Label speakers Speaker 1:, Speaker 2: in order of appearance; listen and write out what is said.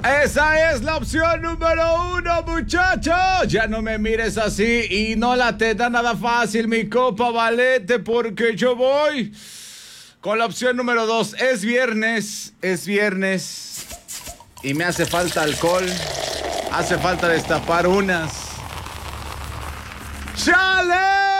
Speaker 1: Esa es la opción número 1, muchachos. Ya no me mires así y no la te da nada fácil, mi copa Valete, porque yo voy con la opción número 2. Es viernes y me hace falta alcohol. Hace falta destapar unas. ¡Chale!